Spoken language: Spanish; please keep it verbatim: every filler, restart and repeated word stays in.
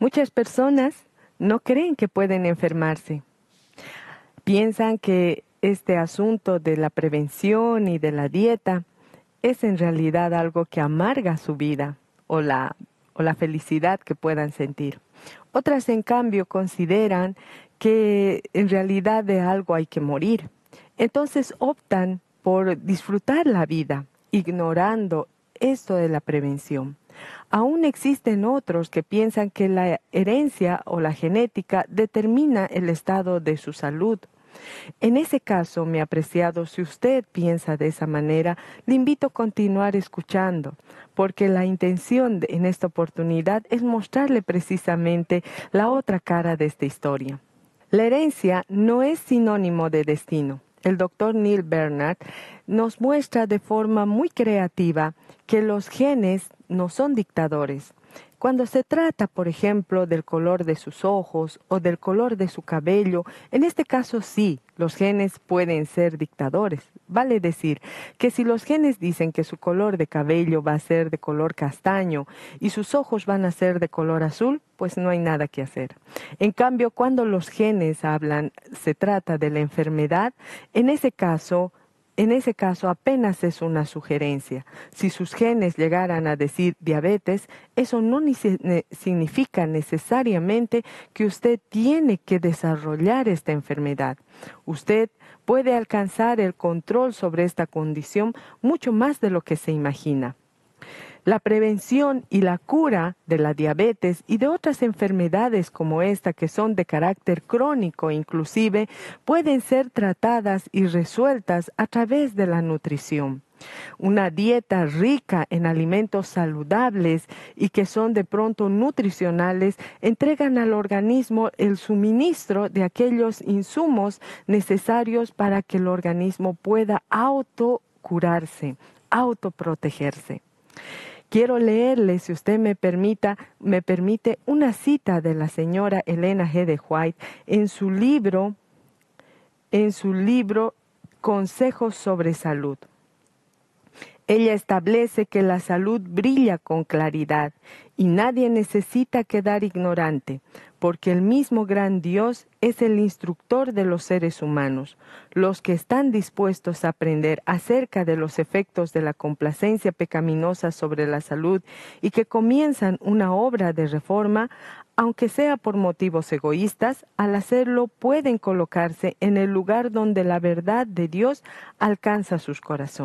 Muchas personas no creen que pueden enfermarse. Piensan que este asunto de la prevención y de la dieta es en realidad algo que amarga su vida o la, o la felicidad que puedan sentir. Otras, en cambio, consideran que en realidad de algo hay que morir. Entonces optan por disfrutar la vida, ignorando esto de la prevención. Aún existen otros que piensan que la herencia o la genética determina el estado de su salud. En ese caso, mi apreciado, si usted piensa de esa manera, le invito a continuar escuchando, porque la intención de- en esta oportunidad es mostrarle precisamente la otra cara de esta historia. La herencia no es sinónimo de destino. El doctor Neil Bernard nos muestra de forma muy creativa que los genes no son dictadores. Cuando se trata, por ejemplo, del color de sus ojos o del color de su cabello, en este caso sí, los genes pueden ser dictadores. Vale decir que si los genes dicen que su color de cabello va a ser de color castaño y sus ojos van a ser de color azul, pues no hay nada que hacer. En cambio, cuando los genes hablan, se trata de la enfermedad, en ese caso, en ese caso apenas es una sugerencia. Si sus genes llegaran a decir diabetes, eso no ni se- ne- significa necesariamente que usted tiene que desarrollar esta enfermedad. Usted puede alcanzar el control sobre esta condición mucho más de lo que se imagina. La prevención y la cura de la diabetes y de otras enfermedades como esta que son de carácter crónico inclusive pueden ser tratadas y resueltas a través de la nutrición. Una dieta rica en alimentos saludables y que son de pronto nutricionales entregan al organismo el suministro de aquellos insumos necesarios para que el organismo pueda autocurarse, autoprotegerse. Quiero leerle, si usted me permita, me permite, una cita de la señora Elena G. de White en su libro, en su libro Consejos sobre Salud. Ella establece que la salud brilla con claridad y nadie necesita quedar ignorante, porque el mismo gran Dios es el instructor de los seres humanos. Los que están dispuestos a aprender acerca de los efectos de la complacencia pecaminosa sobre la salud y que comienzan una obra de reforma, aunque sea por motivos egoístas, al hacerlo pueden colocarse en el lugar donde la verdad de Dios alcanza sus corazones.